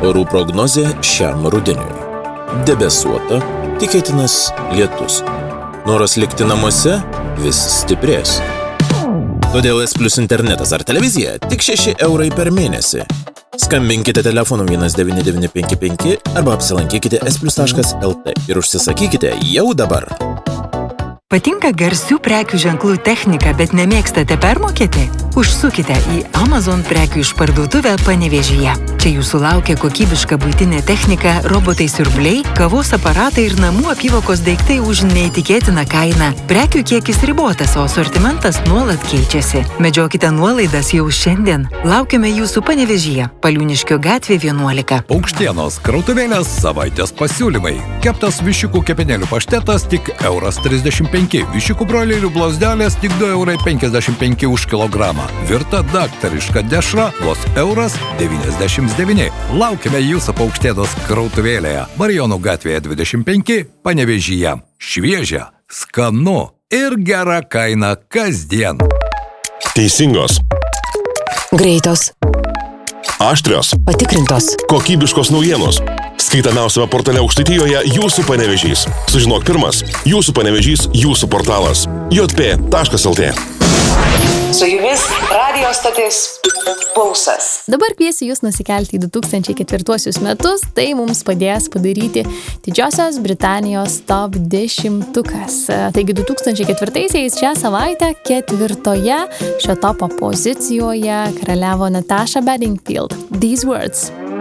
Orų prognozė šiam rudeniui. Debesuota, tikėtinas lietus. Noras likti namuose vis stiprės. Todėl S Plus internetas ar televizija tik 6 eurai per mėnesį. Skambinkite telefonu 1955 arba apsilankykite splus.lt ir užsisakykite jau dabar. Patinka garsių prekių ženklų technika, bet nemėgstate permokėti? Užsukite į Amazon prekių išparduotuvę Panevėžyje. Čia jūsų laukia kokybiška buitinė technika, robotai siurbliai, kavos aparatai ir namų apyvokos daiktai už neįtikėtiną kainą. Prekių kiekis ribotas, o asortimentas nuolat keičiasi. Medžiokite nuolaidas jau šiandien. Laukiame jūsų Panevėžyje, Paliūniškio gatvė 11. Paukštienos krautuvėlės savaitės pasiūlymai. Keptas viščiukų kepenėlių paštetas tik €35. Viščiukų broilerių blauzdelės tik €2,55 už kilogramą. Virta daktariška dešra vos €99. Laukiame jūsų Paukštienos krautuvėlėje. Marijonų gatvėje 25, Panevėžyje. Šviežia, skanu ir gera kaina kasdien. Teisingos. Greitos. Aštrios. Patikrintos. Kokybiškos naujienos. Skaitamiausiame portale Aukštaitijoje Jūsų Panevėžys. Sužinok pirmas. Jūsų Panevėžys, jūsų portalas. jp.lt. Su jumis radijo stotis Pulsas. Dabar kviesiu jūs nusikelti į 2004 metus, tai mums padės padaryti Didžiosios Britanijos top 10-tukas. Taigi 2004-aisiais šią savaitę 4 šio topo pozicijoje karaliavo Natasha Bedingfield. These Words.